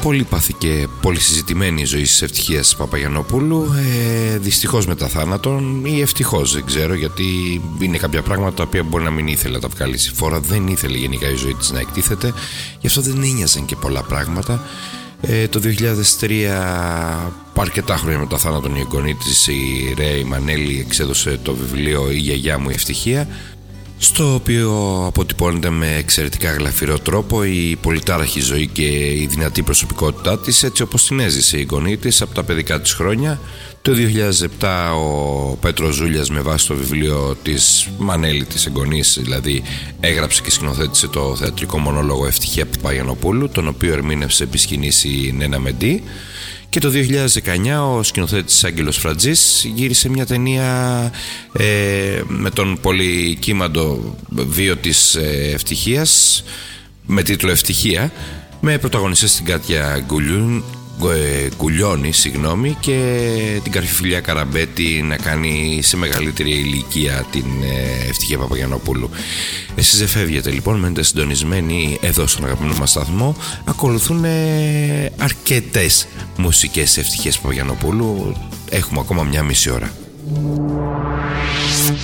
Πολύπαθη και πολυσυζητημένη η ζωή της Ευτυχίας Παπαγιαννοπούλου, δυστυχώς μετά θάνατον ή ευτυχώς, δεν ξέρω, γιατί είναι κάποια πράγματα τα οποία μπορεί να μην ήθελε να τα βγάλει στη φόρα, δεν ήθελε γενικά η ζωή της να εκτίθεται, γι' αυτό δεν ένοιαζαν και πολλά πράγματα. Το 2003, αρκετά χρόνια μετά θάνατον, η εγγονή της, η Ρέη Μανέλη, εξέδωσε το βιβλίο «Η γιαγιά μου η ευτυχία», στο οποίο αποτυπώνεται με εξαιρετικά γλαφυρό τρόπο η πολυτάραχη ζωή και η δυνατή προσωπικότητά της, έτσι όπως την έζησε η εγγονή της από τα παιδικά της χρόνια. Το 2007 ο Πέτρος Ζούλιας, με βάση το βιβλίο της Μανέλη, της εγγονής δηλαδή, έγραψε και σκηνοθέτησε το θεατρικό μονόλογο «Ευτυχία Παπαγιαννοπούλου», τον οποίο ερμήνευσε επί σκηνής η Νένα Μεντή. Και το 2019 ο σκηνοθέτης Άγγελος Φρατζής γύρισε μια ταινία με τον πολυκύμαντο βίο της Ευτυχίας, με τίτλο «Ευτυχία», με πρωταγωνιστές την Κάτια Γκουλιώνη και την Καρφιφιλιά Καραμπέτη να κάνει σε μεγαλύτερη ηλικία την Ευτυχία Παπαγιαννοπούλου. Εσείς δεν φεύγετε λοιπόν, μένετε συντονισμένοι εδώ στον αγαπημένο μας σταθμό. Ακολουθούν αρκετές μουσικές Ευτυχίας Παπαγιαννοπούλου. Έχουμε ακόμα μια μισή ώρα.